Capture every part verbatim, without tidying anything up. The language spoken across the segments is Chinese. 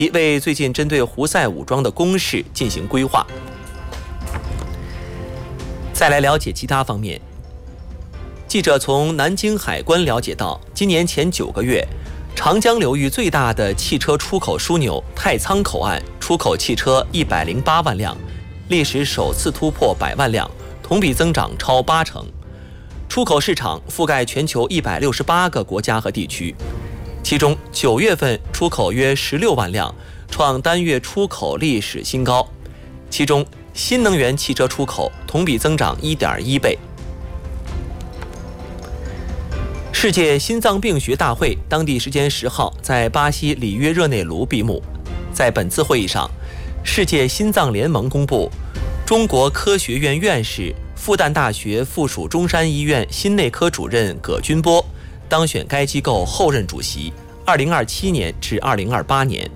为最近针对胡塞武装的攻势进行规划。再来了解其他方面。记者从南京海关了解到，今年前九个月，长江流域最大的汽车出口枢纽太仓口岸出口汽车一百零八万辆，历史首次突破百万辆，同比增长超八成。出口市场覆盖全球一百六十八个国家和地区，其中九月份出口约十六万辆，创单月出口历史新高。其中新能源汽车出口同比增长 一点一倍。世界心脏病学大会当地时间十号在巴西里约热内卢闭幕。在本次会议上，世界心脏联盟公布，中国科学院院士、复旦大学附属中山医院心内科主任葛军波当选该机构后任主席，二零二七年至二零二八年。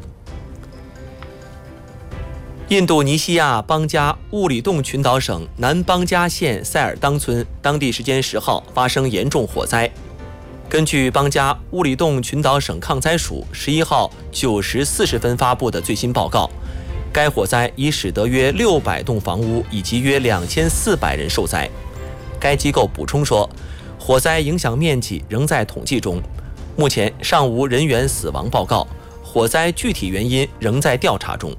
印度尼西亚邦加乌里洞群岛省南邦加县塞尔当村当地时间十号发生严重火灾。根据邦加乌里洞群岛省抗灾署十一号九时四十分发布的最新报告，该火灾已使得约六百栋房屋以及约两千四百人受灾。该机构补充说，火灾影响面积仍在统计中，目前尚无人员死亡报告，火灾具体原因仍在调查中。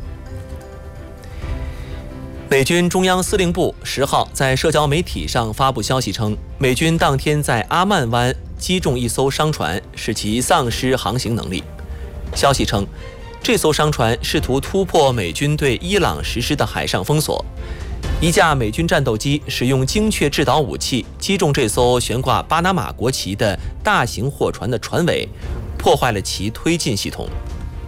美军中央司令部十号在社交媒体上发布消息称，美军当天在阿曼湾击中一艘商船，使其丧失航行能力。消息称，这艘商船试图突破美军对伊朗实施的海上封锁，一架美军战斗机使用精确制导武器击中这艘悬挂巴拿马国旗的大型货船的船尾，破坏了其推进系统。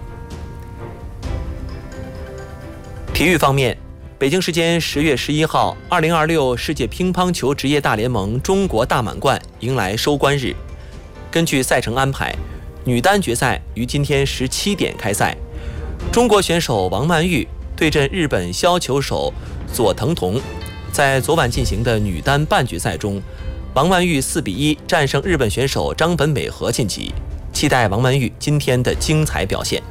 体育方面，北京时间十月十一号，二零二六世界乒乓球职业大联盟中国大满贯迎来收官日。根据赛程安排，女单决赛于今天十七点开赛。中国选手王曼玉对阵日本削球手佐藤瞳。在昨晚进行的女单半决赛中，王曼玉四比一战胜日本选手张本美和晋级。期待王曼玉今天的精彩表现。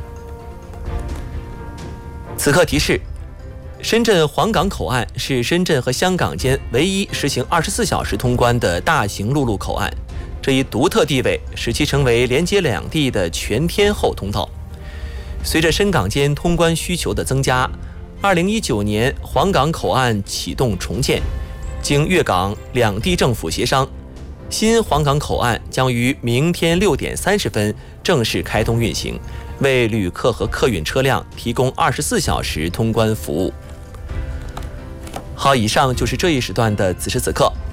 此刻提示，深圳黄港口岸是深圳和香港间唯一实行二十四小时通关的大型陆路口岸，这一独特地位使其成为连接两地的全天候通道。随着深港间通关需求的增加，二零一九年黄港口岸启动重建，经粤港两地政府协商，新黄港口岸将于明天六点三十分正式开通运行，为旅客和客运车辆提供二十四小时通关服务。好，以上就是这一时段的此时此刻。